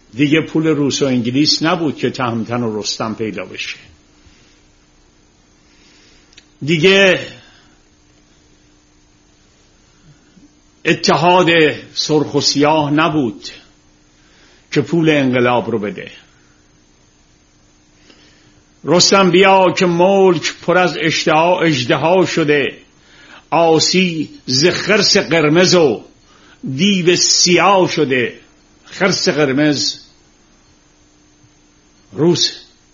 دیگه پول روس و انگلیس نبود که تهمتن و رستم پیدا بشه. دیگه اتحاد سرخ و سیاه نبود که پول انقلاب رو بده. رستم بیا که ملک پر از اژدها شده، عاصی ز خرس قرمز و دیو سیاه شده. خرس قرمز روس،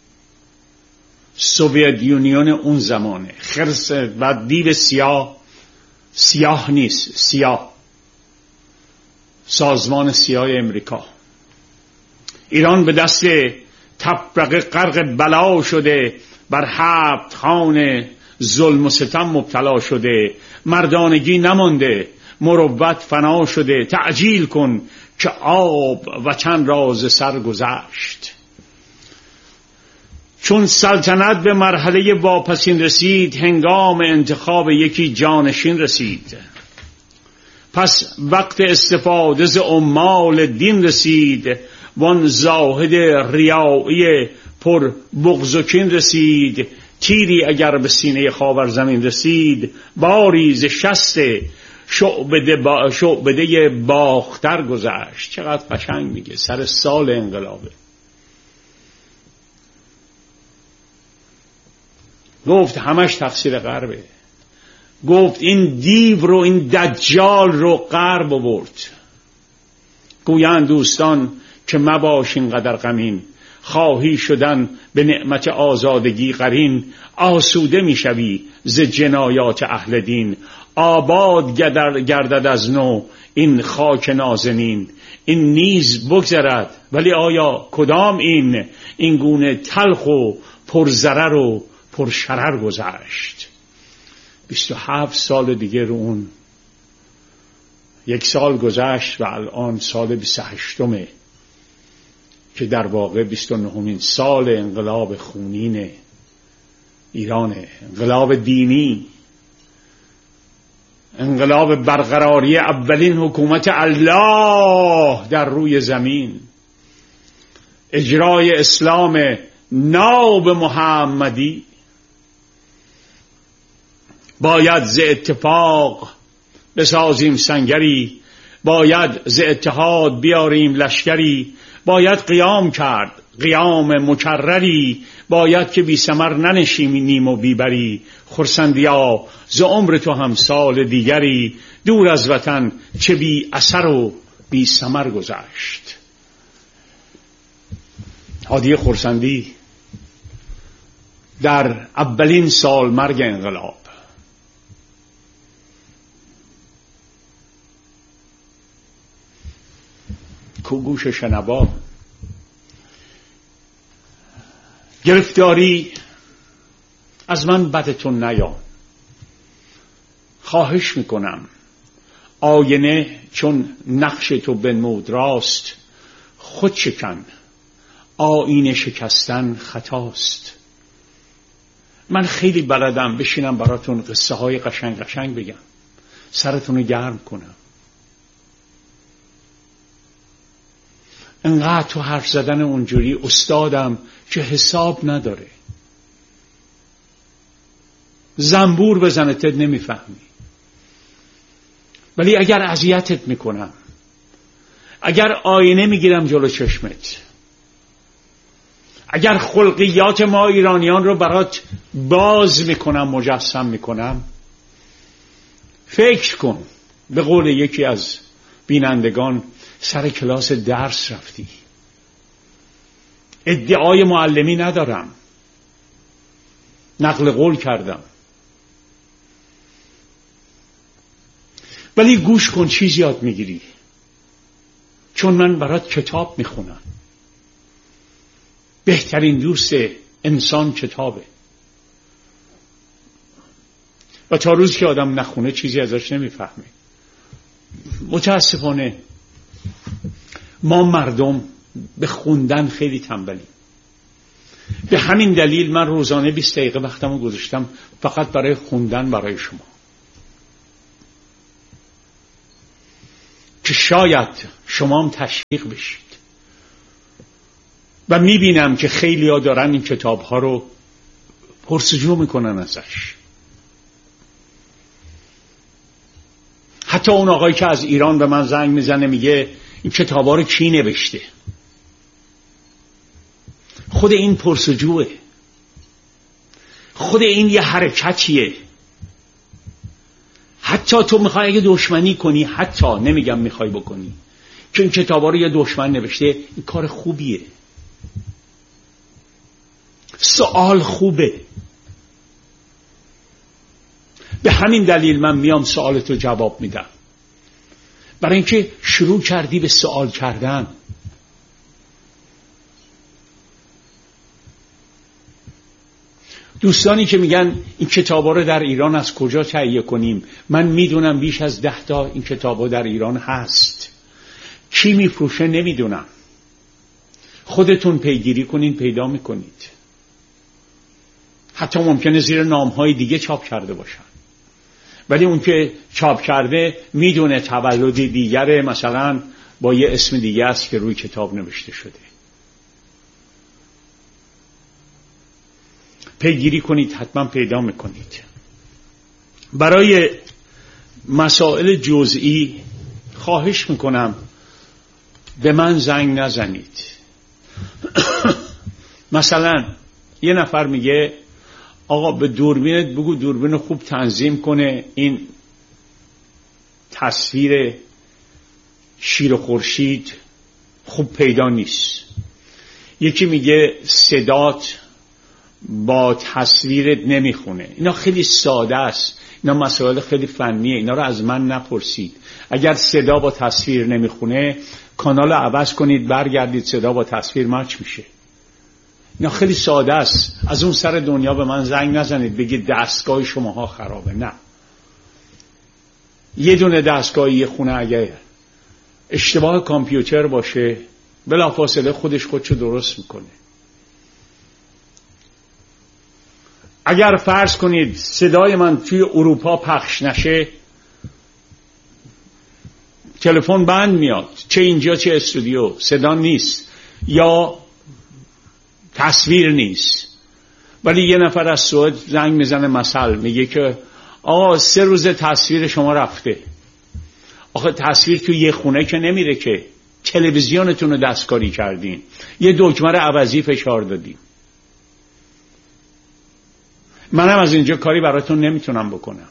سوویت یونیون اون زمانه. خرس بعد دیو سیاه، سیاه نیست، سیاه، سازمان سیاه امریکا. ایران به دست تفرقه غرق بلا شده، بر 7 خان ظلم و ستم مبتلا شده. مردانگی نمانده، مروت فنا شده. تعجیل کن که آب وطن را ز سر گذشت. چون سلطنت به مرحله واپسین رسید، هنگام انتخاب یکی جانشین رسید. پس وقت استفاده ز عمال دین رسید، وان زاهد ریایی پر بغض و کین رسید. تیری اگر به سینه خاور زمین رسید، باری ز شست شعبده باختر گذشت. چقدر قشنگ میگه، سر سال انقلابه. گفت همش تقصیر غربه. گفت این دیو رو، این دجال رو غرب آورد. گویند دوستان که مباش اینقدر غمین، خواهی شدن به نعمت آزادگی قرین. آسوده میشوی ز جنایات اهل دین، آباد گردد از نو این خاک نازنین. این نیز بگذرد ولی آیا کدام این گونه تلخ و پرضرر و پرشرر گذشت. 27 سال دیگه رو اون 1 سال گذشت و الان سال 28مه که در واقع 29مین سال انقلاب خونین ایرانه. انقلاب دینی، انقلاب برقراری اولین حکومت الله در روی زمین، اجرای اسلام ناب محمدی. باید ز اتفاق بسازیم سنگری، باید ز اتحاد بیاریم لشکری. باید قیام کرد قیام مکرری، باید که بی ثمر ننشینیم و بیبری. خرسندیا ز عمر تو هم سال دیگری، دور از وطن چه بی اثر و بی ثمر گذشت. هادی خرسندی در اولین سال مرگ انقلاب کو گوش شنوا. گرفتاری از من بدتون نیام، خواهش میکنم. آینه چون نقش تو بنمود راست، خود شکن، آینه شکستن خطاست. من خیلی بلدم بشینم براتون قصه های قشنگ قشنگ بگم، سرتون رو گرم کنم. انقدر تو حرف زدن اونجوری استادم که حساب نداره. زنبور بزنه تد نمیفهمی. ولی اگر اذیتت میکنم، اگر آینه میگیرم جلو چشمت، اگر خلقیات ما ایرانیان رو برات باز میکنم، مجسم میکنم، فکر کن به قول یکی از بینندگان سر کلاس درس رفتی. ادعای معلمی ندارم، نقل قول کردم، ولی گوش کن چیز یاد میگیری، چون من برات کتاب میخونم. بهترین دوست انسان کتابه و تا روز که آدم نخونه چیزی ازش نمیفهمه. متاسفانه ما مردم به خوندن خیلی تنبلیم. به همین دلیل من روزانه 20 دقیقه وقتمو گذاشتم فقط برای خوندن برای شما، که شاید شما هم تشویق بشید. و میبینم که خیلی ها دارن این کتاب ها رو پرسجو میکنن ازش. حتی اون آقایی که از ایران به من زنگ میزنه میگه این کتاب ها رو کی نوشته؟ خود این پرسجوه، خود این یه حرکتیه. حتی تو میخوای اگه دشمنی کنی، حتی نمیگم میخوای بکنی، که این کتابا رو یه دشمن نوشته، این کار خوبیه. سوال خوبه. به همین دلیل من میام سوالتو جواب میدم، برای اینکه شروع کردی به سوال کردن. دوستانی که میگن این کتابا رو در ایران از کجا تهیه کنیم، من میدونم بیش از 10 تا این کتابا در ایران هست. کی میفروشه نمیدونم. خودتون پیگیری کنین، پیدا میکنید. حتی ممکنه زیر نامهای دیگه چاپ کرده باشن، ولی اون که چاپ کرده میدونه تولدی دیگره، مثلا با یه اسم دیگه است که روی کتاب نوشته شده. پیگیری کنید، حتما پیدا میکنید. برای مسائل جزئی خواهش میکنم به من زنگ نزنید. مثلا یه نفر میگه آقا به دوربینت بگو دوربین خوب تنظیم کنه، این تصویر شیر و خورشید خوب پیدا نیست. یکی میگه صدات با تصویرت نمیخونه. اینا خیلی ساده است، اینا مسائل خیلی فنیه، اینا رو از من نپرسید. اگر صدا با تصویر نمیخونه کانال عوض کنید، برگردید صدا با تصویر مچ میشه. اینا خیلی ساده است. از اون سر دنیا به من زنگ نزنید بگید دستگاه شماها خرابه. نه، یه دونه دستگاه یه خونه اگه اشتباه کامپیوتر باشه بلافاصله خودشو درست میکنه. اگر فرض کنید صدای من توی اروپا پخش نشه، تلفن بند میاد، چه اینجا چه استودیو صدا نیست یا تصویر نیست. ولی یه نفر از سوئد زنگ میزنه مثلا میگه که آقا 3 روز تصویر شما رفته. آخه تصویر توی یه خونه که نمیره که، تلویزیونتون رو دستکاری کردین، یه دکمه رو عوضی فشار دادین. منم از اینجا کاری براتون نمیتونم بکنم.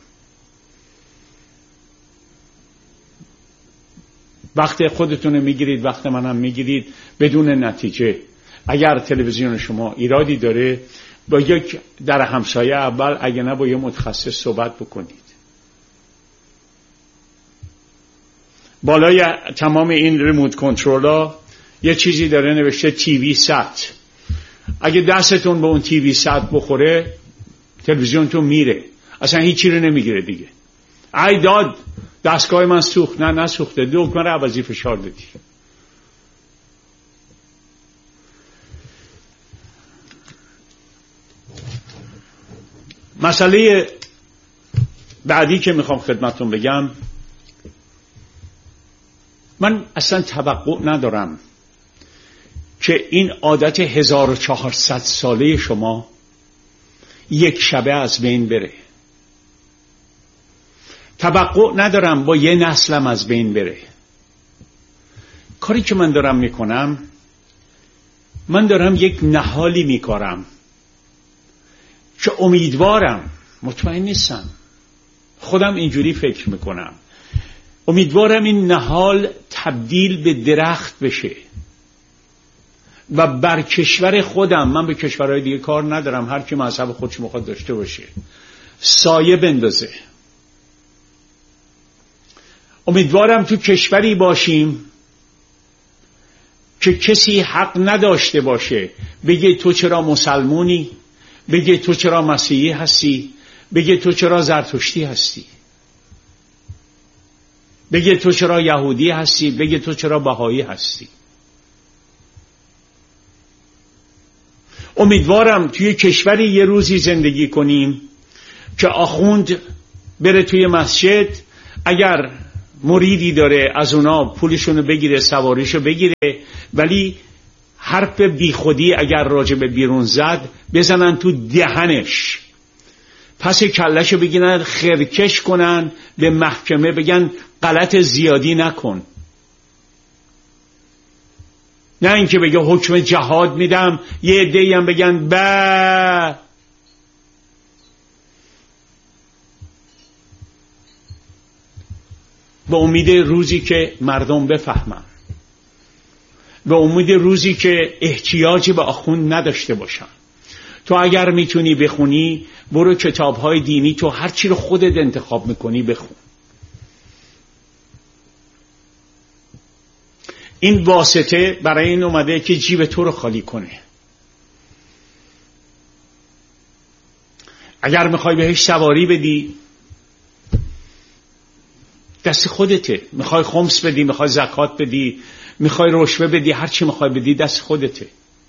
وقت خودتون میگیرید، وقت منم میگیرید بدون نتیجه. اگر تلویزیون شما ایرادی داره با یک در همسایه اول، اگه نه با یه متخصص صحبت بکنید. بالای تمام این ریموت کنترل‌ها یه چیزی داره نوشته تیوی ست. اگه دستتون به اون تیوی ست بخوره تلویزیونتون میره، اصلا هیچی رو نمیگیره دیگه. ای داد دستگاه من سوخت. نه نسوخته، دکمه رو عوضی فشار دادی. مسئله بعدی که میخوام خدمتتون بگم، من اصلا توقع ندارم که این عادت 1400 ساله شما یک شبه از بین بره. توقع ندارم با یه نسلم از بین بره. کاری که من دارم میکنم، من دارم یک نهالی میکارم که امیدوارم، مطمئن نیستم، خودم اینجوری فکر میکنم، امیدوارم این نهال تبدیل به درخت بشه و بر کشور خودم، من به کشورهای دیگه کار ندارم، هر کی مذهب خودش میخواد داشته باشه، سایه بندازه. امیدوارم تو کشوری باشیم که کسی حق نداشته باشه بگه تو چرا مسلمونی، بگه تو چرا مسیحی هستی، بگه تو چرا زرتشتی هستی، بگه تو چرا یهودی هستی، بگه تو چرا بهایی هستی. امیدوارم توی کشوری یه روزی زندگی کنیم که آخوند بره توی مسجد، اگر مریدی داره از اونا پولشونو بگیره، سواریشو بگیره، ولی حرف بیخودی اگر راجع به بیرون زد بزنن تو دهنش، پس کلهشو بگیرن خرکش کنن، به محکمه بگن غلط زیادی نکن. نه اینکه بگه حکم جهاد میدم، یه عده‌ای هم بگن به امید روزی که مردم بفهمن، به امید روزی که احتیاجی به آخوند نداشته باشن. تو اگر میتونی بخونی، برو کتاب‌های دینی، تو هر چی رو خودت انتخاب میکنی بخون. این واسطه برای این اومده که جیب تو رو خالی کنه. اگر میخوای بهش سواری بدی، دست خودته. میخوای خمس بدی، میخوای زکات بدی، میخوای رشوه بدی، هر چی میخوای بدی دست خودته.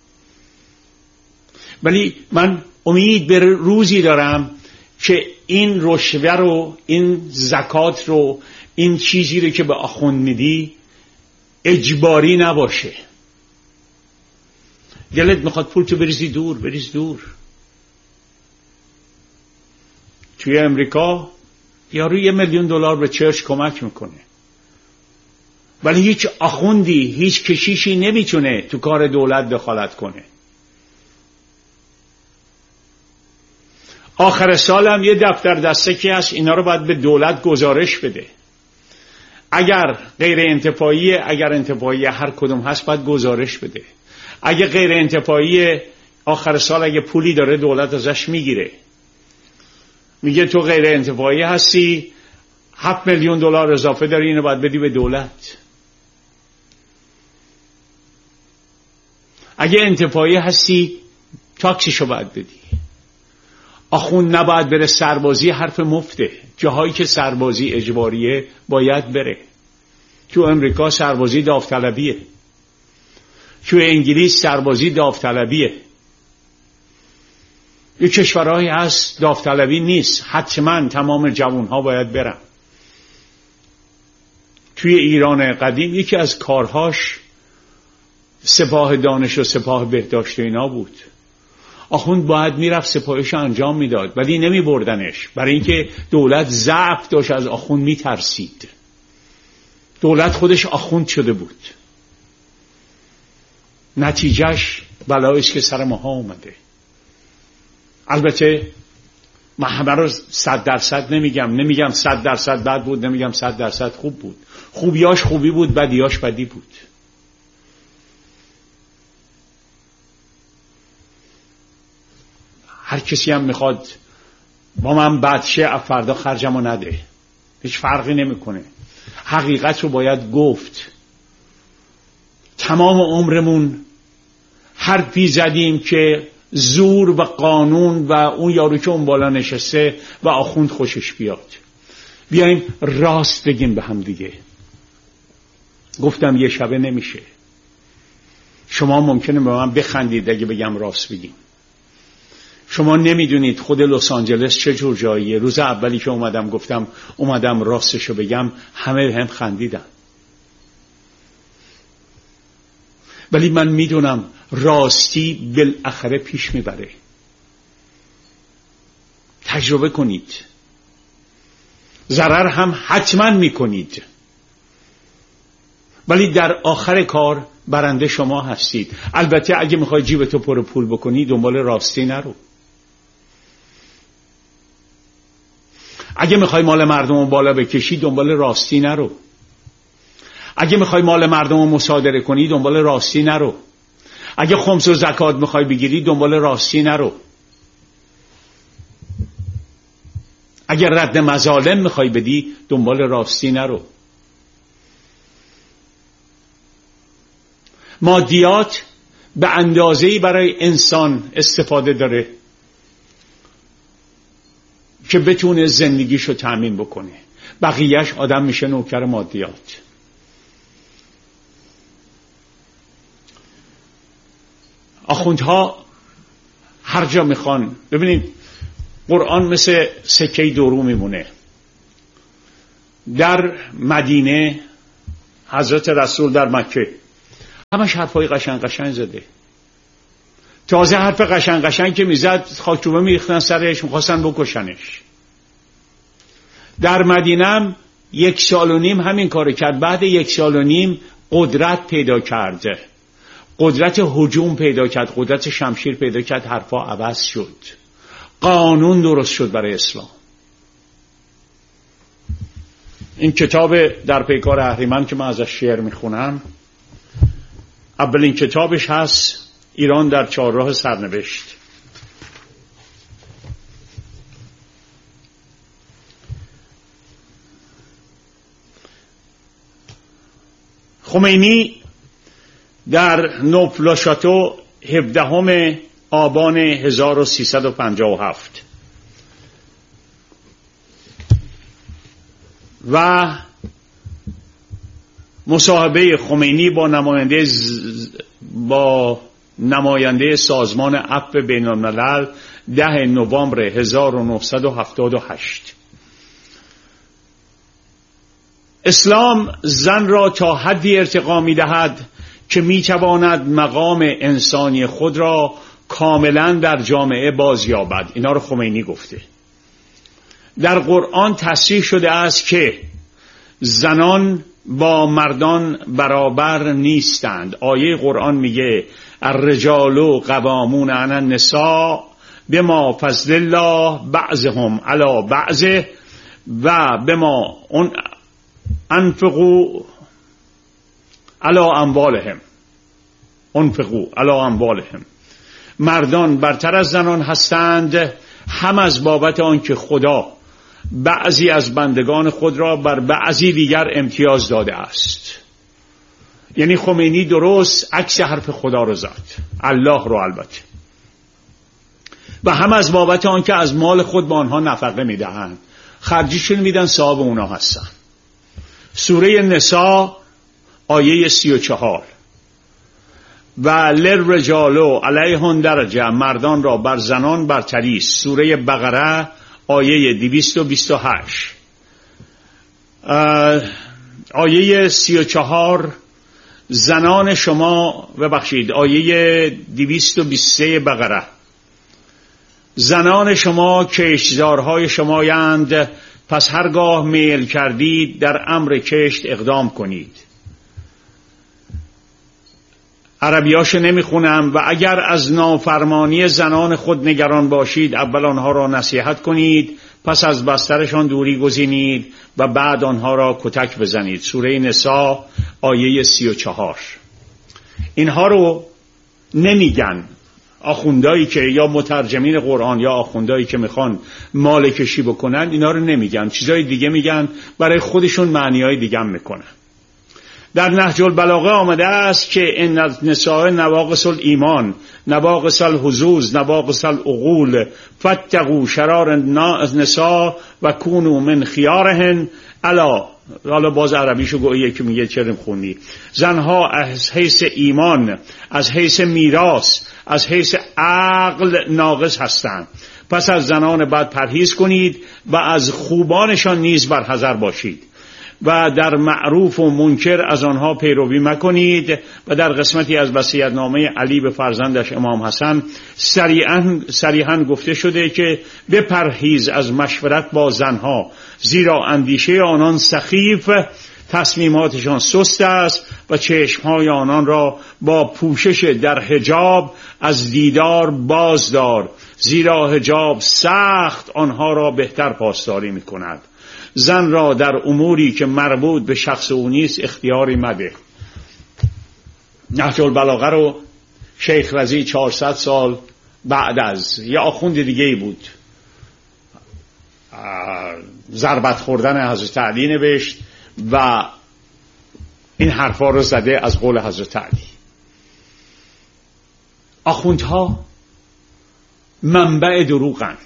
ولی من امید به روزی دارم که این رشوه رو، این زکات رو، این چیزی رو که به آخوند میدی اجباری نباشه. دلت میخواد پول تو بریزی دور، بریز دور. توی امریکا یارو $1,000,000 به چرچ کمک میکنه، ولی هیچ آخوندی، هیچ کشیشی نمیتونه تو کار دولت دخالت کنه. آخر سال هم یه دفتر دستکی هست، اینا رو باید به دولت گزارش بده. اگر غیر انتفاعی، اگر انتفاعی هر کدوم هست باید گزارش بده. اگه غیر انتفاعی، آخر سال اگه پولی داره دولت ازش میگیره، میگه تو غیر انتفاعی هستی، $7,000,000 اضافه داری، اینو باید بدی به دولت. اگه انتفاعی هستی تاکسیشو باید بدی. آخوند نباید بره سربازی، حرف مفته. جاهایی که سربازی اجباریه باید بره. تو امریکا سربازی داوطلبیه، تو انگلیس سربازی داوطلبیه. یه کشورهایی هست داوطلبی نیست، حتما تمام جوانها باید برن. توی ایران قدیم یکی از کارهاش سپاه دانش و سپاه بهداشت و اینا بود. آخوند باید میرفت سپاهش انجام میداد، ولی نمی بردنش، برای اینکه دولت ضعف داشت، از آخوند میترسید. دولت خودش آخوند شده بود. نتیجهش بلاییست که سر ماها اومده. البته من همه رو 100% نمیگم 100% بد بود، نمیگم 100% خوب بود. خوبیاش خوبی بود، بدیاش بدی بود. هر کسی هم میخواد با من بد شه، فردا خرجمو نده، هیچ فرقی نمیکنه. حقیقت رو باید گفت. تمام عمرمون حرفی زدیم که زور و قانون و اون یارو که اون بالا نشسته و آخوند خوشش بیاد. بیایم راست بگیم به هم دیگه. گفتم یه شبه نمیشه. شما ممکنه به من بخندید اگه بگم راست بگیم. شما نمیدونید خود لس آنجلس چه جور جاییه. روز اولی که گفتم اومدم راستشو بگم، همه هم خندیدن. ولی من میدونم راستی بالاخره پیش میبره. تجربه کنید. ضرر هم حتما میکنید، ولی در آخر کار برنده شما هستید. البته اگه میخوای جیبتو پر پول بکنی، دنبال راستی نرو. اگه میخوای مال مردم رو بالا بکشی، دنبال راستی نرو. اگه میخوای مال مردم رو مصادره کنی، دنبال راستی نرو. اگه خمس و زکات میخوای بگیری، دنبال راستی نرو. اگه رد مظالم میخوای بدی، دنبال راستی نرو. مادیات به اندازه‌ای برای انسان استفاده داره که بتونه زندگیشو تأمین بکنه. بقیهش آدم میشه نوکر مادیات. آخوندها هر جا میخوان، ببینید قرآن مثل سکه دورو میمونه. در مدینه حضرت رسول در مکه همش حرفای قشنگ قشنگ زده. تازه حرف قشنگ قشنگ که میزد خاکروبه میریختن سرش، میخواستن بکشنش. در مدینه 1.5 سال همین کارو کرد. بعد 1.5 سال قدرت پیدا کرده، قدرت هجوم پیدا کرد، قدرت شمشیر پیدا کرد، حرفا عوض شد، قانون درست شد برای اسلام. این کتاب در پیکار اهریمن که من ازش شعر میخونم، اولین کتابش هست ایران در چهارراه سرنوشت. خمینی در نوپلاشاتو 17 آبان 1357 و مصاحبه خمینی با نماینده سازمان عفو بین الملل 10 نوامبر 1978. اسلام زن را تا حدی ارتقا می دهد که می تواند مقام انسانی خود را کاملا در جامعه بازیابد. اینا رو خمینی گفته. در قرآن تصریح شده است که زنان با مردان برابر نیستند. آیه قرآن میگه الرجال قوامون علی النساء بما فضل الله بعضهم علی بعض و بما انفقوا علی اموالهم. مردان برتر از زنان هستند، هم از بابت آنکه خدا بعضی از بندگان خود را بر بعضی دیگر امتیاز داده است. یعنی خمینی درست عکس حرف خدا رو زد، الله رو البته. و هم از بابت آنکه از مال خود به آنها نفقه میدهند، خرجیشون میدن، صاحب اونا هستن. سوره نساء آیه 34 و للرجال علیهن درجه، مردان را بر زنان برتری است. سوره بقره آیه 228 آیه 34 زنان شما آیه 223 بقره زنان شما کشتزارهای شمایند، پس هرگاه میل کردید در امر کشت اقدام کنید. عربیاشو نمیخونم. و اگر از نافرمانی زنان خود نگران باشید، اول آنها را نصیحت کنید، پس از بسترشان دوری گزینید و بعد آنها را کتک بزنید. سوره نساء آیه 34. اینها رو نمیگن آخوندایی که یا مترجمین قرآن یا آخوندایی که میخوان مال کشی بکنن، اینا رو نمیگن، چیزای دیگه میگن، برای خودشون معنیای دیگه هم میکنن. در نهج البلاغه آمده است که ان النساء نواقص الایمان، نواقص الحظوظ، نواقص العقول، فاتقوا شرار النساء و کونوا من خیارهن. حالا باز عربیشو گویه که میگه چرا خوندی. زنها از حیث ایمان، از حیث میراث، از حیث عقل ناقص هستند. پس از زنان بد پرهیز کنید و از خوبانشان نیز برحذر باشید و در معروف و منکر از آنها پیروی مکنید. و در قسمتی از وصیت‌نامه علی به فرزندش امام حسن صریحاً گفته شده که بپرهیز از مشورت با زنها، زیرا اندیشه آنان سخیف، تصمیماتشان سست است و چشمهای آنان را با پوشش در حجاب از دیدار بازدار، زیرا حجاب سخت آنها را بهتر پاسداری می کند. زن را در اموری که مربوط به شخص او نیست اختیاری مده. نهج البلاغه رو شیخ رضی 400 سال بعد از یه آخوند دیگه‌ای بود ضربت خوردن حضرت علی نوشت و این حرفا رو زده از قول حضرت علی. آخوندها منبع دروغند.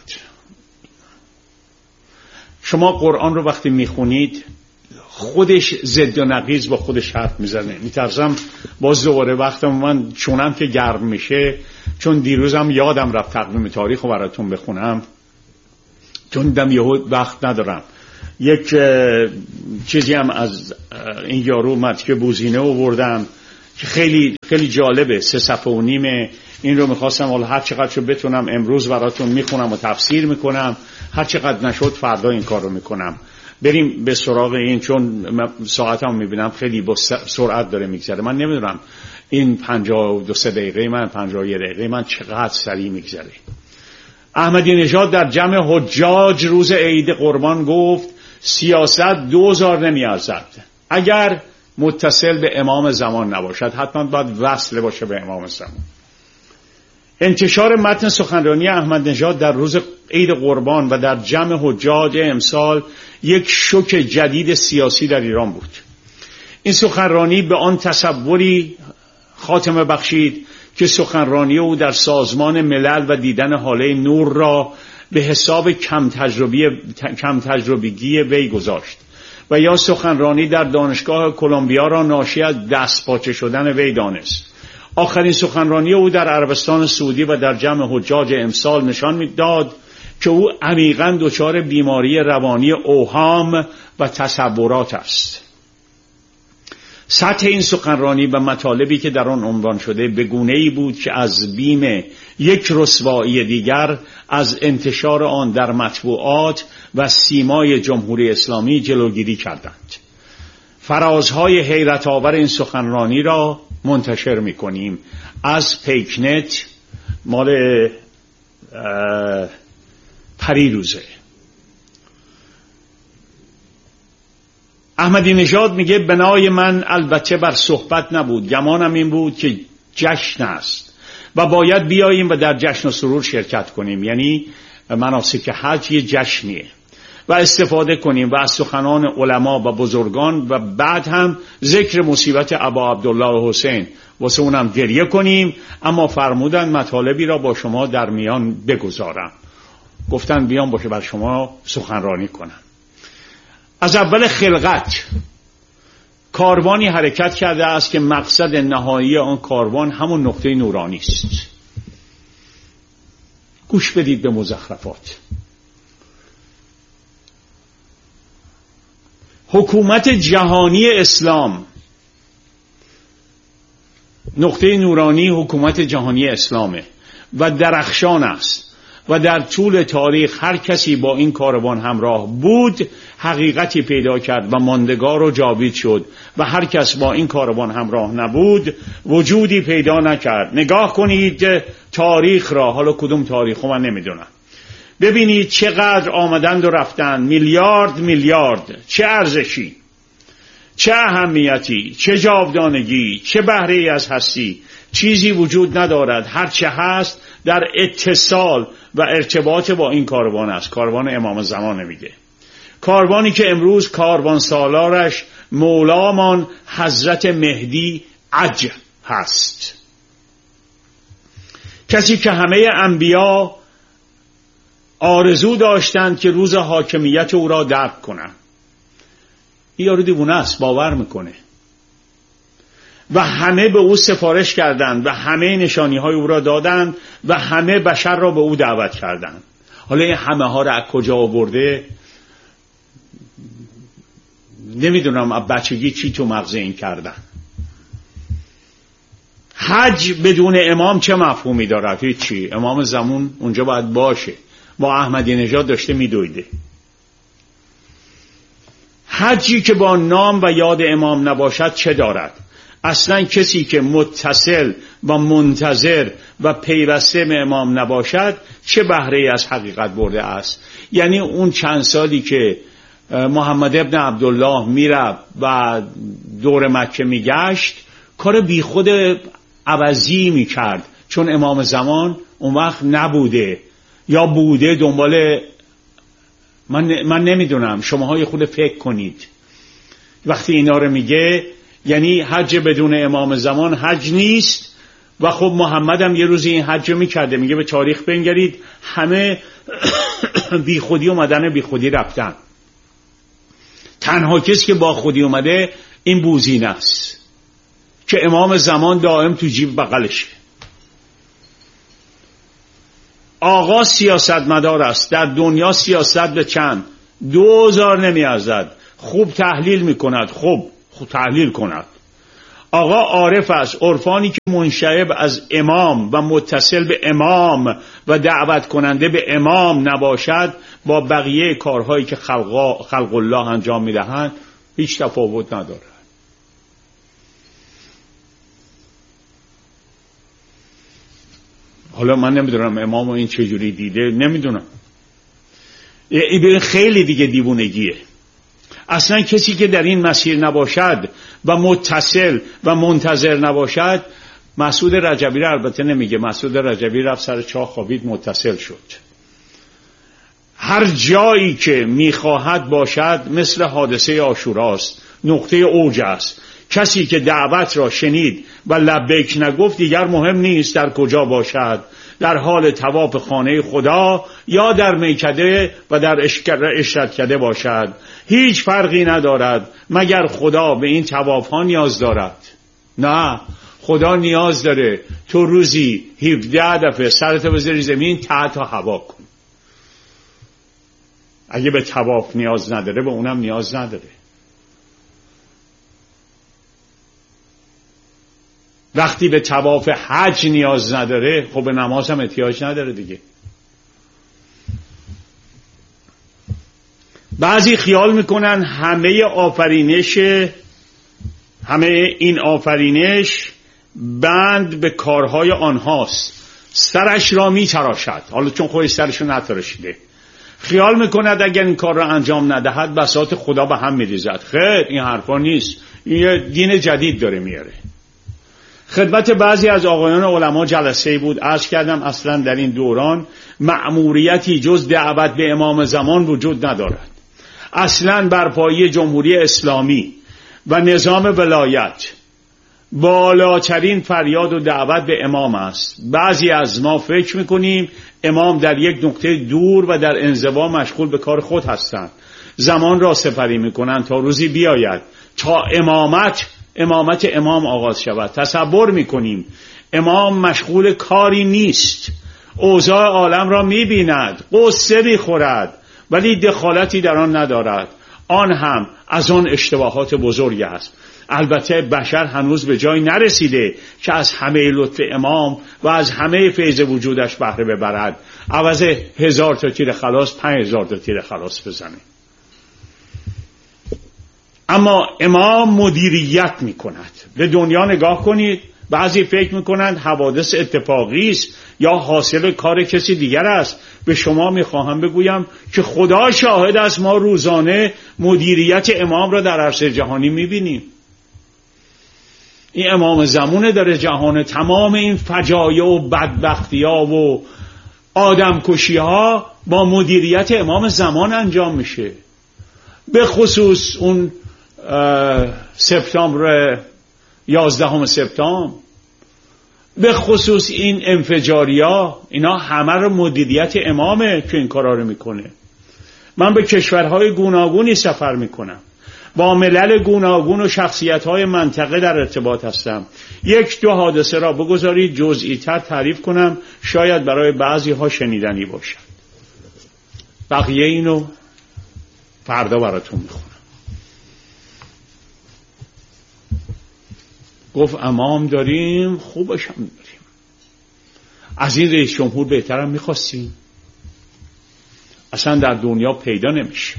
شما قرآن رو وقتی میخونید خودش ضد و نقیض با خودش حرف میزنه. میترسم باز دوباره وقتم من چونم که گرم میشه، چون دیروزم یادم رفت تقویم تاریخ رو براتون بخونم، چون دم یهود وقت ندارم. یک چیزی هم از این یارو متک بوزینه آوردم که خیلی خیلی جالبه، 3 صفحه و نیم. این رو میخواستم حالا هر چقدر شو بتونم امروز براتون میخونم و تفسیر میکنم، هر چقدر نشد فردا این کار رو میکنم. بریم به سراغ این، چون ساعتم میبینم خیلی با سرعت داره میگذره. من نمیدونم این 52 دقیقه من 51 دقیقه من چقدر سریع میگذره. احمدی نژاد در جمع حجاج روز عید قربان گفت سیاست 2000 نمیارزد اگر متصل به امام زمان نباشد، حتما باید وصل باشه به امام زمان. انتشار متن سخنرانی احمد نژاد در روز عید قربان و در جمع حجاج امسال یک شوک جدید سیاسی در ایران بود. این سخنرانی به آن تصوری خاتمه بخشید که سخنرانی او در سازمان ملل و دیدن حاله نور را به حساب کم تجربگی وی گذاشت و یا سخنرانی در دانشگاه کلمبیا را ناشی از دستپاچه شدن وی دانست. آخرین سخنرانی او در عربستان سعودی و در جمع حجاج امسال نشان می‌داد که او عمیقاً دچار بیماری روانی اوهام و تصورات است. سطح این سخنرانی و مطالبی که در آن عنوان شده به گونه‌ای بود که از بیم یک رسوایی دیگر از انتشار آن در مطبوعات و سیمای جمهوری اسلامی جلوگیری کردند. فرازهای حیرت آور این سخنرانی را منتشر می‌کنیم از پیکنت، مال پریروزه. احمدی نژاد میگه بنای من البته بر صحبت نبود، گمانم این بود که جشن است و باید بیاییم و در جشن و سرور شرکت کنیم، یعنی مناسک حج یه جشنیه، و استفاده کنیم و از سخنان علما و بزرگان و بعد هم ذکر مصیبت ابا عبدالله حسین واسه اونم گریه کنیم. اما فرمودن مطالبی را با شما در میان بگذارم. گفتن بیان باشه بر شما سخنرانی کنم. از اول خلقت کاروانی حرکت کرده است که مقصد نهایی آن کاروان همون نقطه نورانی است. گوش بدید به مزخرفات. حکومت جهانی اسلام، نقطه نورانی حکومت جهانی اسلامه و درخشان است و در طول تاریخ هر کسی با این کاروان همراه بود حقیقتی پیدا کرد و ماندگار و جاوید شد و هر کس با این کاروان همراه نبود وجودی پیدا نکرد. نگاه کنید تاریخ را، حالا کدوم تاریخ من نمیدونم، ببینید چقدر آمدند و رفتند، میلیارد، چه ارزشی، چه اهمیتی، چه جاودانگی، چه بهره ای از هستی. چیزی وجود ندارد، هر چه هست در اتصال و ارتباط با این کاروان است. کاروان امام زمان میگه، کاروانی که امروز کاروان سالارش مولامان حضرت مهدی عج هست، کسی که همه انبیا آرزو داشتند که روز حاکمیت او را درک کنند. این یارو دیوونه است، باور میکنه و همه به او سفارش کردند و همه نشانی های او را دادند و همه بشر را به او دعوت کردند. حالا این همه ها را از کجا آورده نمیدونم، از بچگی چی تو مغز این کردن. حج بدون امام چه مفهومی دارد؟ هیچی. امام زمان اونجا باید باشه. با احمدی نژاد داشته میدویده. حجی که با نام و یاد امام نباشد چه دارد؟ اصلا کسی که متصل و منتظر و پیوسته به امام نباشد چه بهره از حقیقت برده است؟ یعنی اون چند سالی که محمد ابن عبدالله میره و دور مکه میگشت کار بیخود عوضی میکرد، چون امام زمان اون وقت نبوده یا بوده دنبال من نمیدونم، شماها یه خود فکر کنید وقتی اینا رو میگه. یعنی حج بدون امام زمان حج نیست و خب محمد هم یه روزی این حج رو میکرده. میگه به تاریخ بنگرید همه بی خودی اومدن بی خودی رفتن. تنها کسی که با خودی اومده این بوزینه است که امام زمان دائم تو جیب بغلشه. آقا سیاستمدار است، در دنیا سیاست به چند 2000 نمیارزد. خوب تحلیل میکند، خوب تحلیل کند. آقا عارف است عرفانی که منشعب از امام و متصل به امام و دعوت کننده به امام نباشد با بقیه کارهایی که خلق الله انجام میدهند هیچ تفاوت ندارد. حالا من نمیدونم امامو این چجوری دیده، نمیدونم. این خیلی دیگه دیوونگیه. اصلا کسی که در این مسیر نباشد و متصل و منتظر نباشد، مسعود رجبی رو البته نمیگه، مسعود رجبی رفت سر چاه خوابید متصل شد. هر جایی که میخواهد باشد مثل حادثه عاشوراست، نقطه اوج است. کسی که دعوت را شنید و لبیک نگفت دیگر مهم نیست در کجا باشد، در حال طواف خانه خدا یا در میکده و در اشرتکده باشد، هیچ فرقی ندارد مگر خدا به این طواف ها نیاز دارد. نه، خدا نیاز داره تو روزی 17 دفعه سرتو بذاری زمین تحت هوا کن. اگه به طواف نیاز نداره به اونم نیاز نداره. وقتی به طواف حج نیاز نداره خب به نماز هم احتیاج نداره دیگه. بعضی خیال میکنن همه این آفرینش بند به کارهای آنهاست، سرش را میتراشد. حالا چون خودش سرشو نتراشیده خیال میکند اگر این کار را انجام ندهد بساط خدا به هم میریزد. خیر، این حرفا نیست، این یه دین جدید داره میاره. خدمت بعضی از آقایان علما جلسه بود، عرض کردم اصلا در این دوران مأموریتی جز دعوت به امام زمان وجود ندارد. اصلا برپایی جمهوری اسلامی و نظام ولایت بالاترین فریاد و دعوت به امام است. بعضی از ما فکر میکنیم امام در یک نقطه دور و در انزوا مشغول به کار خود هستند، زمان را سپری میکنند تا روزی بیاید تا امامت امام آغاز شود. تصور میکنیم امام مشغول کاری نیست، اوضاع عالم را میبیند، قصه میخورد ولی دخالتی در آن ندارد. آن هم از آن اشتباهات بزرگ است. البته بشر هنوز به جای نرسیده که از همه لطف امام و از همه فیض وجودش بهره ببرد، عوض 1000 تا تیر خلاص 5000 تا تیر خلاص بزنه. اما امام مدیریت می کند. به دنیا نگاه کنید، بعضی فکر می کنند حوادث اتفاقی است یا حاصل کار کسی دیگر است. به شما می خواهم بگویم که خدا شاهد است، ما روزانه مدیریت امام را در عرصه جهانی می بینیم. این امام زمانه داره جهان تمام این فجایع و بدبختی ها و آدمکشی ها با مدیریت امام زمان انجام میشه. به خصوص اون سپتامبر 11 سپتامبر، به خصوص این انفجاریا، اینا همه رو مدیریت امامه که این کارا رو میکنه. من به کشورهای گوناگونی سفر میکنم، با ملل گوناگون و شخصیت‌های منطقه در ارتباط هستم. 1-2 حادثه را بگذارید جزئی‌تر تعریف کنم، شاید برای بعضی ها شنیدنی باشد. بقیه اینو فردا براتون میخونم. گفت امام داریم، خوبش هم داریم. از این رئیس جمهور بهترم میخواستیم؟ اصلا در دنیا پیدا نمیشه.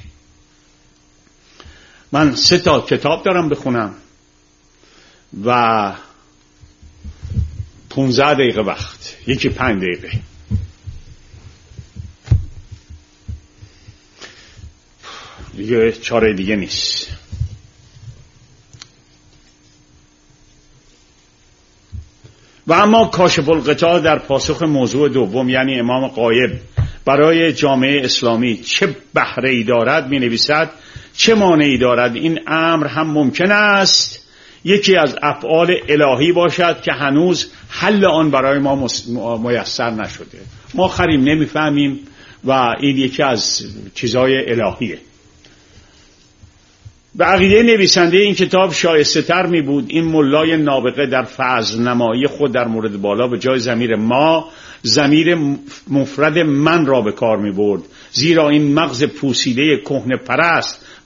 من 3 کتاب دارم بخونم و 15 دقیقه وقت، یکی 5 دقیقه. دیگه چاره دیگه نیست. و اما کاشف الغطا در پاسخ موضوع دوم، یعنی امام غایب برای جامعه اسلامی چه بهره‌ای دارد، می نویسد چه مانعی دارد این امر هم ممکن است یکی از افعال الهی باشد که هنوز حل آن برای ما میسر نشده. ما خریم نمیفهمیم و این یکی از چیزای الهیه. به عقیده نویسنده این کتاب شایسته تر می بود این ملای نابغه در فضل نمایی خود در مورد بالا به جای ضمیر ما ضمیر مفرد من را به کار می برد، زیرا این مغز پوسیده کهنه پرست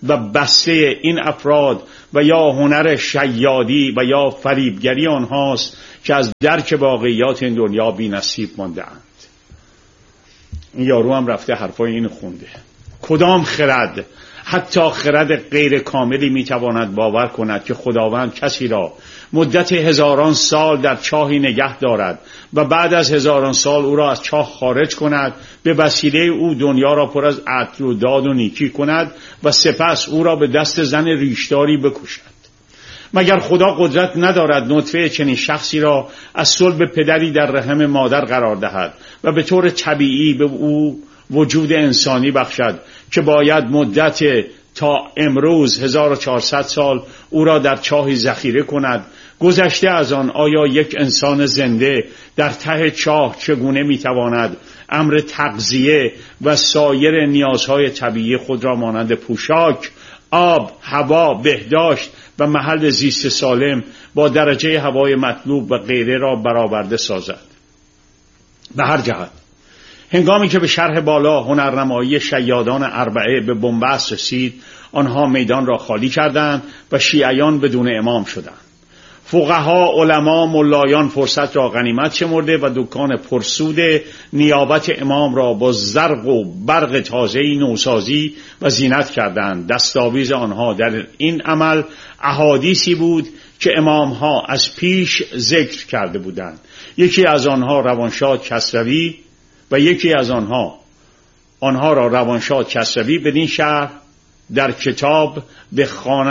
و بسته این افراد و یا هنر شیادی و یا فریبگری آنهاست که از درک واقعیات این دنیا بی نصیب مانده‌اند. این یارو هم رفته حرفای این خونده. کدام خرد، حتی خرد غیر کاملی میتواند باور کند که خداوند کسی را مدت هزاران سال در چاهی نگه دارد و بعد از هزاران سال او را از چاه خارج کند، به وسیله او دنیا را پر از عدل و داد و نیکی کند و سپس او را به دست زن ریشداری بکشد؟ مگر خدا قدرت ندارد نطفه چنین شخصی را از صلب پدری در رحم مادر قرار دهد و به طور طبیعی به او وجود انسانی بخشد که باید مدت تا امروز 1400 سال او را در چاهی ذخیره کند؟ گذشته از آن آیا یک انسان زنده در ته چاه چگونه میتواند امر تغذیه و سایر نیازهای طبیعی خود را مانند پوشاک، آب، هوا، بهداشت و محل زیست سالم با درجه هوای مطلوب و غیره را برآورده سازد؟ به هر جهت، هنگامی که به شرح بالا هنرنمایی شیادان اربعه به بنبست رسید، آنها میدان را خالی کردند و شیعیان بدون امام شدند. فقها، علما، ملایان فرصت را غنیمت شمرده و دکان پرسود نیابت امام را با زرق و برق تازه‌ای نوسازی و زینت کردند. دستاویز آنها در این عمل احادیثی بود که امامها از پیش ذکر کرده بودند. یکی از آنها روانشاد کسروی و یکی از آنها را روانشاد کسروی بدین شهر در کتاب به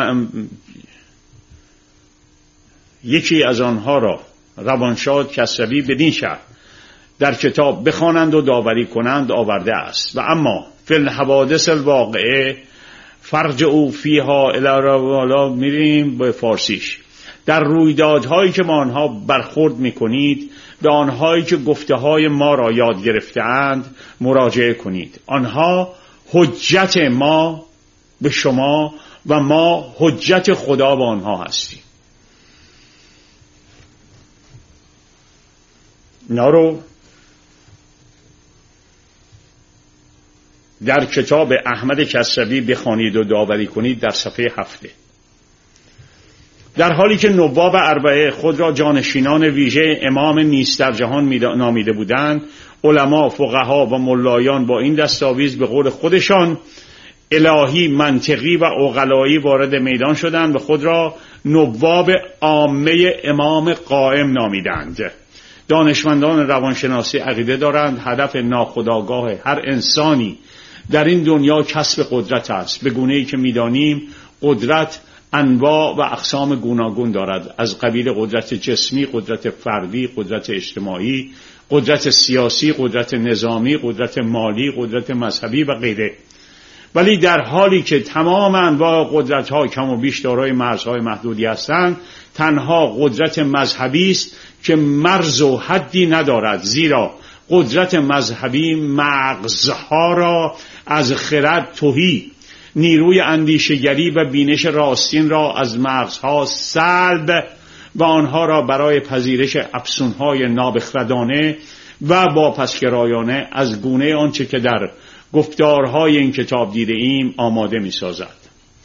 یکی از آنها را روانشاد کسروی بدین شهر در کتاب بخوانند و داوری کنند آورده است. و اما فی الحوادث الواقعه فرجعوا فیها الی، میریم به فارسیش، در رویدادهایی که با آنها برخورد میکنید به آنهایی که گفته های ما را یاد گرفته‌اند مراجعه کنید. آنها حجت ما به شما و ما حجت خدا به آنها هستیم. اینا رو در کتاب احمد کسروی بخوانید و داوری کنید در صفحه 7. در حالی که نواب اربعه خود را جانشینان ویژه امام نیست در جهان نامیده بودند، علما، فقها و ملایان با این دستاویز به قول خودشان الهی، منطقی و عقلایی وارد میدان شدند و خود را نواب عامه امام قائم نامیدند. دانشمندان روانشناسی عقیده دارند هدف ناخودآگاه هر انسانی در این دنیا کسب قدرت است. به گونه‌ای که می‌دانیم قدرت انواع و اقسام گوناگون دارد، از قبیل قدرت جسمی، قدرت فردی، قدرت اجتماعی، قدرت سیاسی، قدرت نظامی، قدرت مالی، قدرت مذهبی و غیره. ولی در حالی که تمام انواع قدرت‌ها کم و بیش دارای مرزهای محدودی هستند، تنها قدرت مذهبی است که مرز و حدی ندارد، زیرا قدرت مذهبی مغزها را از خرد تهی، نیروی اندیشگری و بینش راستین را از مغزها سلب و آنها را برای پذیرش افسونهای نابخردانه و واپسگرایانه از گونه آنچه که در گفتارهای این کتاب دیده ایم آماده می سازد.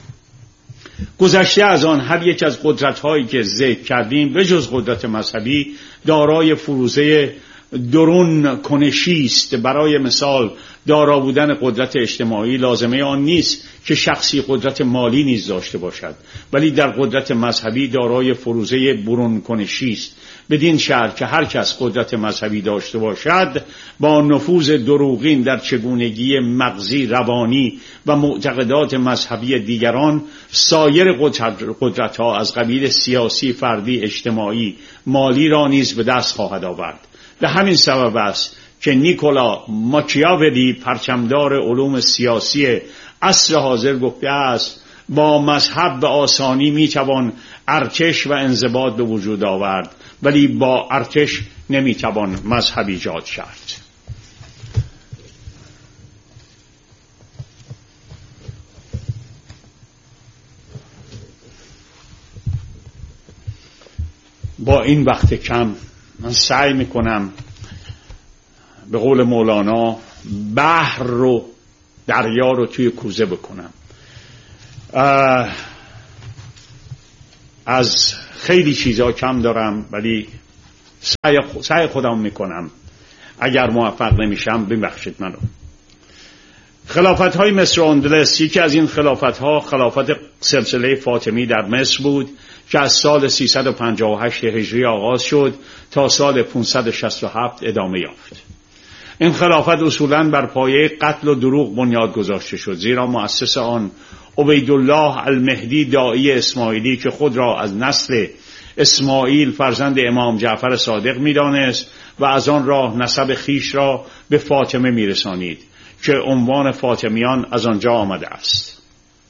گذشته از آن هر یک از قدرت‌هایی که ذکر کردیم به جز قدرت مذهبی دارای فروزه درون کنشی است. برای مثال دارا بودن قدرت اجتماعی لازمه آن نیست که شخصی قدرت مالی نیز داشته باشد، ولی در قدرت مذهبی دارای فروزه برون کنشی است، بدین شرط که هر کس قدرت مذهبی داشته باشد با نفوذ دروغین در چگونگی مغزی، روانی و معتقدات مذهبی دیگران سایر قدرت‌ها از قبیل سیاسی، فردی، اجتماعی، مالی را نیز به دست خواهد آورد. به همین سبب است که نیکولا ماکیاولی، پرچمدار علوم سیاسی عصر حاضر، گفته است با مذهب به آسانی میتوان ارتش و انضباط به وجود آورد، ولی با ارتش نمیتوان مذهب ایجاد کرد. با این وقت کم من سعی میکنم به قول مولانا بحر رو، دریا رو توی کوزه بکنم. از خیلی چیزا کم دارم، ولی سعی خودم میکنم. اگر موفق نمیشم ببخشید منو. خلافت های مصر و اندلس، یکی از این خلافت ها خلافت سلسله فاطمی در مصر بود که از سال 358 هجری آغاز شد تا سال 567 ادامه یافت. این خلافت اصولاً بر پایه قتل و دروغ بنیاد گذاشته شد، زیرا مؤسس آن عبیدالله المهدی داعی اسماعیلی که خود را از نسل اسماعیل فرزند امام جعفر صادق می‌دانست و از آن راه نسب خیش را به فاطمه می‌رسانید که عنوان فاطمیان از آنجا آمده است.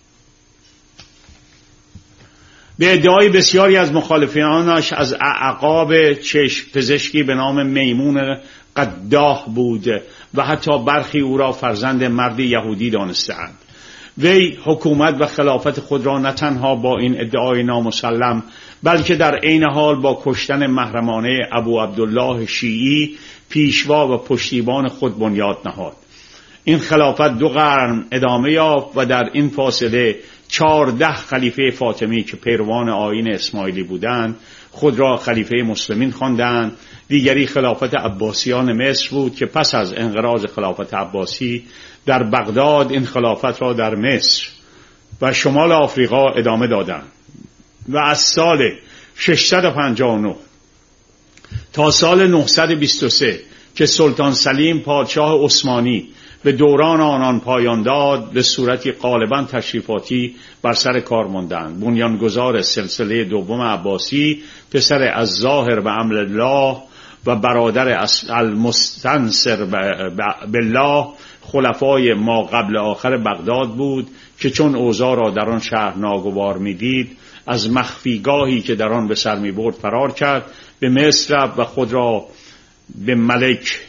به ادعای بسیاری از مخالفانش از اعقاب چشم پزشکی به نام میمون قداح بود و حتی برخی او را فرزند مرد یهودی دانستند. وی حکومت و خلافت خود را نه تنها با این ادعای نامسلم بلکه در عین حال با کشتن محرمانه ابو عبدالله شیعی پیشوا و پشتیبان خود بنیاد نهاد. این خلافت 2 قرن ادامه یافت و در این فاصله 14 خلیفه فاطمی که پیروان آیین اسماعیلی بودند خود را خلیفه مسلمین خواندند. دیگری خلافت عباسیان مصر بود که پس از انقراض خلافت عباسی در بغداد این خلافت را در مصر و شمال آفریقا ادامه دادند و از سال 659 تا سال 923 که سلطان سلیم پادشاه عثمانی به دوران آنان پایان داد به صورتی غالباً تشریفاتی بر سر کار ماندند. بنیانگذار سلسله دوم عباسی، پسر الظاهر و امر الله و برادر المستنصر بالله، خلفای ما قبل آخر بغداد بود که چون اوضاع را در آن شهر ناگوار می‌دید از مخفیگاهی که در آن به سر می‌برد فرار کرد، به مصر رفت و خود را به ملک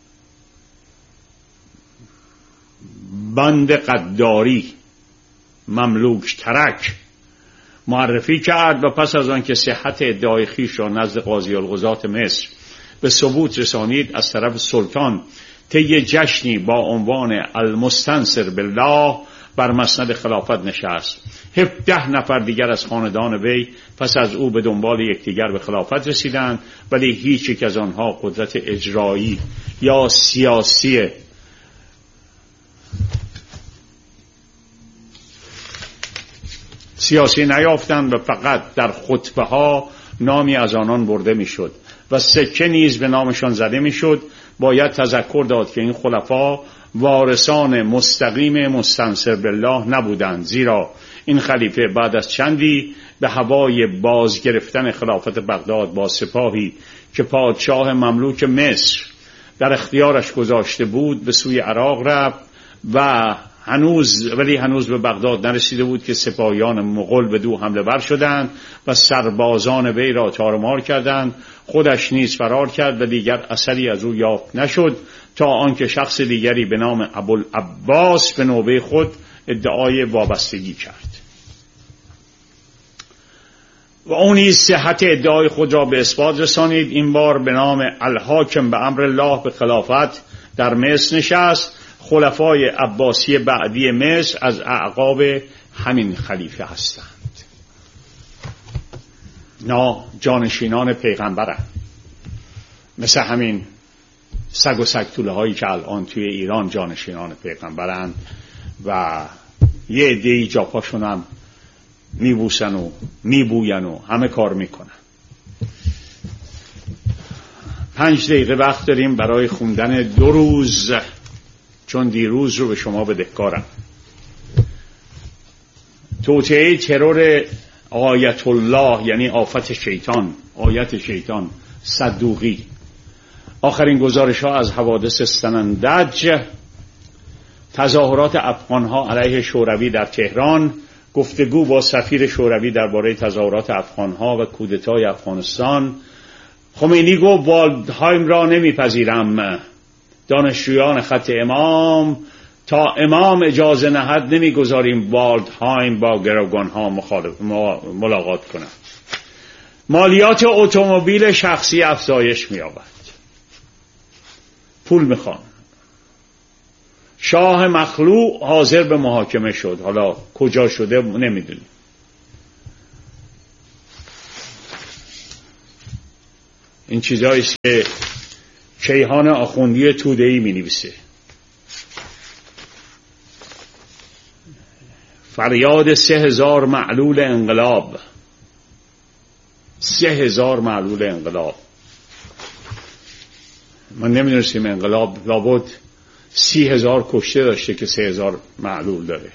بند قداری مملوک ترک معرفی کرد و پس از آن که صحت ادعای خویش را نزد قاضی القضات مصر به ثبوت رسانید از طرف سلطان طی جشنی با عنوان المستنصر بالله بر مسند خلافت نشست. 17 نفر دیگر از خاندان وی پس از او به دنبال یکدیگر به خلافت رسیدند، ولی هیچ یک از آنها قدرت اجرایی یا سیاسی نیافتند و فقط در خطبه ها نامی از آنان برده میشد و سکه نیز به نامشان زده میشد. باید تذکر داد که این خلفا وارثان مستقیم مستنصر بالله نبودند، زیرا این خلیفه بعد از چندی به هوای باز گرفتن خلافت بغداد با سپاهی که پادشاه مملوک مصر در اختیارش گذاشته بود به سوی عراق رفت و هنوز به بغداد نرسیده بود که سپاهیان مغول به دو حمله ور شدند و سربازان وی را تارمار کردند. خودش نیز فرار کرد و دیگر اثری از او یافت نشد تا آنکه شخص دیگری به نام ابوالعباس به نوبه خود ادعای وابستگی کرد و او نیز صحت ادعای خود را به اثبات رسانید. این بار به نام الحاکم به امر الله به خلافت در مصر نشست. خلفای عباسی بعدی مصر از اعقاب همین خلیفه هستند. جانشینان پیغمبرند، مثل همین سگ و سگتوله هایی که الان توی ایران جانشینان پیغمبرند و یه عده‌ای جاپاشون هم میبوسن و میبوین و همه کار میکنن. 5 دقیقه وقت داریم برای خوندن 2 روز، چون دیروز رو به شما بدهکارم. توطئه ترور آیت الله یعنی آفت شیطان، آیت شیطان صدوقی. آخرین گزارش ها از حوادث سنندج، تظاهرات افغان ها علیه شوروی در تهران، گفتگو با سفیر شوروی درباره تظاهرات افغان ها و کودتای افغانستان. خمینی گفت والدهایم را نمیپذیرم. دانشجویان خط امام تا امام اجازه نهد نمیگذاریم والدهایم با گروگان ها ملاقات کنند. مالیات اتومبیل شخصی افزایش می‌یابد. پول میخوان. شاه مخلوع حاضر به محاکمه شد. حالا کجا شده نمیدونیم. این چیزایی است که کیهان آخوندی توده‌ای می‌نویسه. فریاد 3000 معلول انقلاب. 3000 معلول انقلاب. من نمی‌دونستم انقلاب لابد 30,000 کشته داشته که 3000 معلول داره.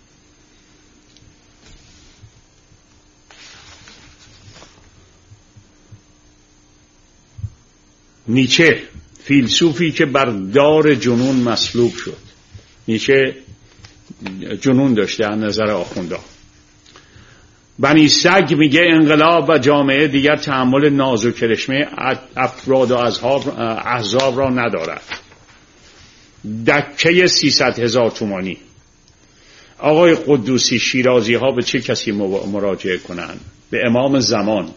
نیچه، فیلسوفی که بر دار جنون مصلوب شد. نیچه جنون داشته از نظر آخوندا. بنی سگ میگه انقلاب و جامعه دیگر تحمل ناز و کرشمه افراد و احزاب را ندارد. دکه 300,000 تومانی. آقای قدوسی، شیرازی ها به چه کسی مراجعه کنند؟ به امام زمان.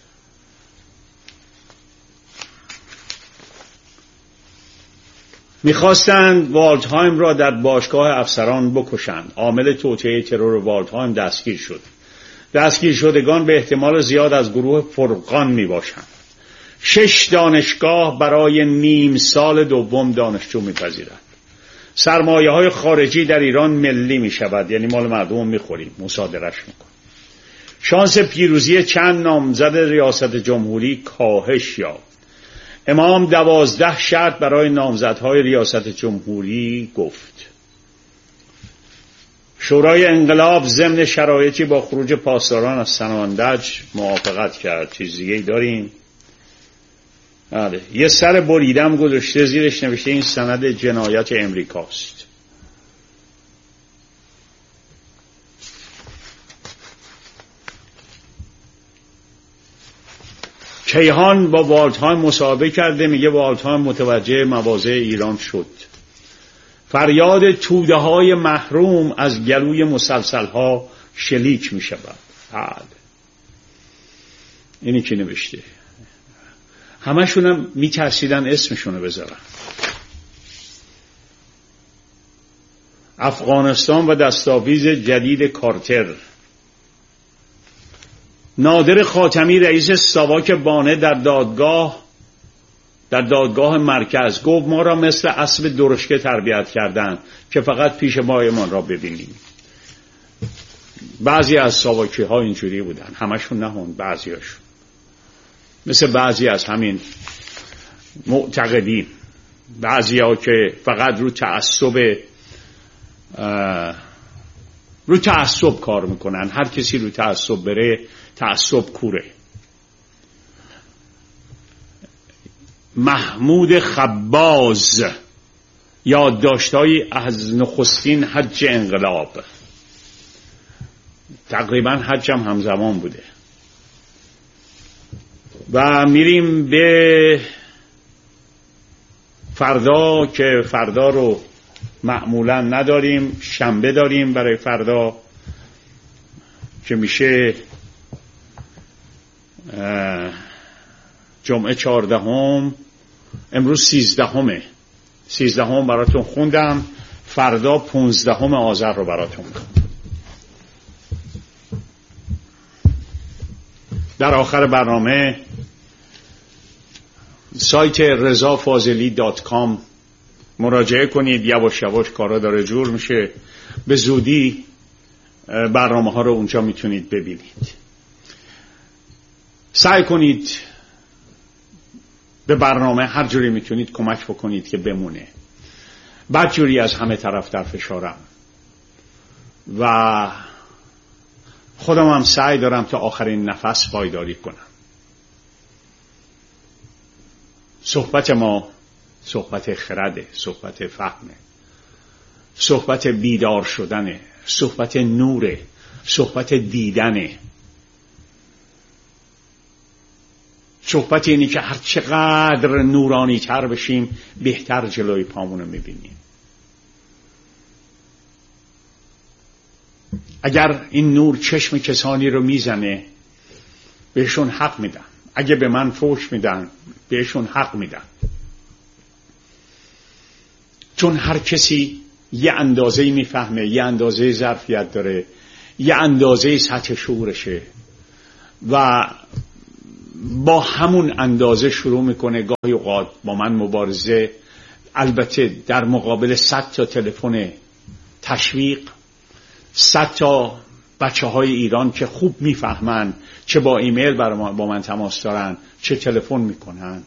میخواستند والدهایم را در باشگاه افسران بکشند. عامل توطئه ترور والدهایم دستگیر شد. دستگیر شدگان به احتمال زیاد از گروه فرقان میباشند. 6 دانشگاه برای نیم سال دوم دانشجو میپذیرند. سرمایه های خارجی در ایران ملی میشود، یعنی مال مردم میخوریم، مصادرهش میکنیم. شانس پیروزی چند نامزد ریاست جمهوری کاهش یافت. امام 12 شرط برای نامزدهای ریاست جمهوری گفت. شورای انقلاب ضمن شرایطی با خروج پاسداران از سناندج موافقت کرد. چیز دیگه ای داریم؟ بله. یه سر بریدم گذاشته، زیرش نوشته این سند جنایت امریکاست. کیهان با والدهایم مصاحبه کرده، میگه والدهایم متوجه مواضع ایران شد. فریاد توده های محروم از گلوی مسلسل ها شلیک می شود. اینی که نوشته. همشون هم می ترسیدن اسمشونو بذارن. افغانستان و دستاویز جدید کارتر. نادر خاتمی رئیس ساواک بانه در دادگاه مرکز گفت ما را مثل اسب درشکه تربیت کردند که فقط پیش مایمان را ببینیم. بعضی از ساواکی ها اینجوری بودن، همشون نه، بعضی هاشون مثل بعضی از همین معتقدین، بعضی ها که فقط رو تعصب کار میکنن. هر کسی رو تعصب بره تعصب کوره. محمود خباز، یادداشت‌هایی از نخستین حج انقلاب. تقریبا حج هم همزمان بوده. و میریم به فردا که فردا رو معمولا نداریم، شنبه داریم برای فردا که میشه جمعه 14، امروز 13 براتون خوندم. فردا 15 آذر رو براتون میخونم. در آخر برنامه سایت rezafazeli.com مراجعه کنید. یواش یواش کارا داره جور میشه. به زودی برنامه ها رو اونجا میتونید ببینید. سعی کنید به برنامه هر جوری میتونید کمک بکنید که بمونه. بدجوری از همه طرف در فشارم و خودم هم سعی دارم تا آخرین نفس پایداری کنم. صحبت ما صحبت خرده، صحبت فهمه، صحبت بیدار شدنه، صحبت نوره، صحبت دیدنه. صحبت اینی که هر چقدر نورانی تر بشیم بهتر جلوی پامونو میبینیم. اگر این نور چشم کسانی رو میزنه بهشون حق میدم. اگه به من فوش میدن بهشون حق میدم. چون هر کسی یه اندازه میفهمه، یه اندازه ظرفیت داره، یه اندازه سطح شعورشه و با همون اندازه شروع میکنه گاهی اوقات با من مبارزه، البته در مقابل 100 تا تلفن تشویق، 100 تا بچه های ایران که خوب میفهمن، چه با ایمیل با من تماس دارن، چه تلفن میکنن.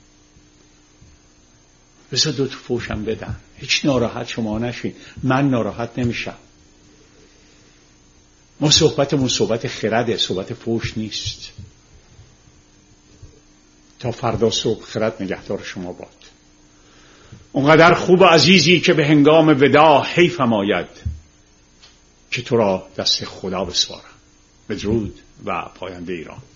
بذار 2 تا فوشم بدن، هیچ ناراحت شما نشین، من ناراحت نمیشم. ما صحبتمون صحبت خرده، صحبت فوش نیست. تا فردا صبح خرد نگهدار شما باد. اونقدر خوب و عزیزی که به هنگام وداع حیفم آید که تو را دست خدا بسپارم. بدرود و پاینده ایران.